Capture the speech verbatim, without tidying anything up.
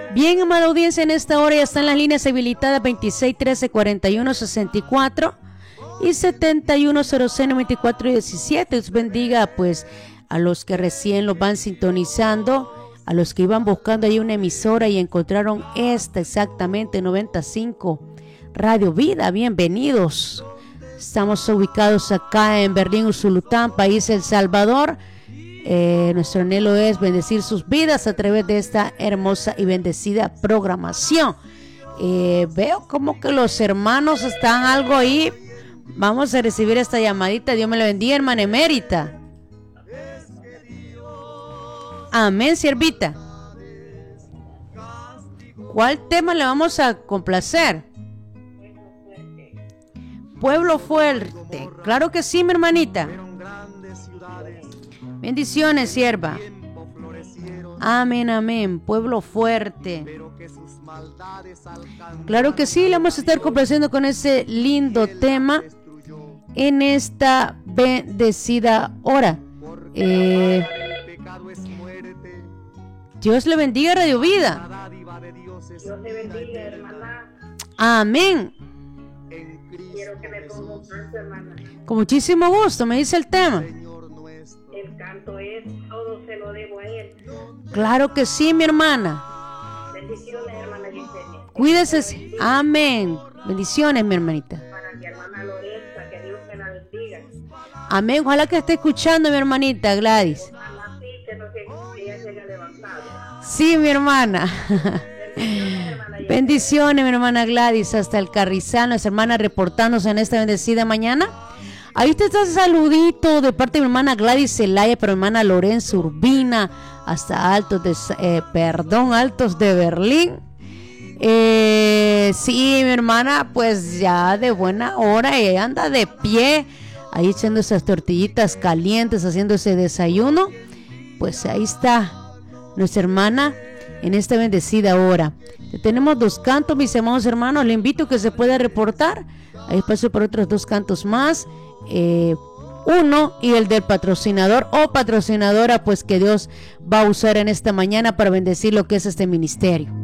Bien, amada audiencia, en esta hora ya están las líneas habilitadas veintiséis trece cuarenta y uno sesenta y cuatro y setenta y uno cero cero noventa y cuatro diecisiete. Dios bendiga pues a los que recién los van sintonizando, a los que iban buscando ahí una emisora y encontraron esta exactamente, noventa y cinco Radio Vida. Bienvenidos. Estamos ubicados acá en Berlín, Usulután, país El Salvador. Eh, nuestro anhelo es bendecir sus vidas a través de esta hermosa y bendecida programación. Eh, veo como que los hermanos están algo ahí. Vamos a recibir esta llamadita. Dios me la bendiga, hermana emérita. Amén, siervita. ¿Cuál tema le vamos a complacer? Pueblo fuerte. Claro que sí, mi hermanita. Bendiciones, sierva. Amén, amén. Pueblo fuerte. Claro que sí, le vamos a estar complaciendo con ese lindo tema en esta bendecida hora. Eh, Dios le bendiga, Radio Vida. Dios te bendiga, hermana. Amén. Quiero que me ponga un canto, hermana. Con muchísimo gusto, me dice el tema. El canto es todo se lo debo a él. Claro que sí, mi hermana. Bendiciones, hermana Yesenia. Cuídese. Amén. Bendiciones, mi hermanita. Para mi hermana Lorenza, que Dios me la bendiga. Amén. Ojalá que esté escuchando, mi hermanita Gladys. Ojalá sí, que no que ella se haya levantado. Sí, mi hermana. Bendiciones, hermana Yesenia. Bendiciones, mi hermana Gladys, hasta el Carrizal, nuestra hermana reportándose en esta bendecida mañana. Ahí te está saludito de parte de mi hermana Gladys Zelaya, pero mi hermana Lorenzo Urbina, hasta Altos de, eh, perdón, Altos de Berlín. Eh, sí, mi hermana, pues ya de buena hora, ella anda de pie, ahí echando esas tortillitas calientes, haciendo ese desayuno. Pues ahí está nuestra hermana en esta bendecida hora. Tenemos dos cantos, mis hermanos hermanos, le invito a que se pueda reportar. Hay espacio para otros dos cantos más. Eh, uno y el del patrocinador o patrocinadora, pues que Dios va a usar en esta mañana para bendecir lo que es este ministerio.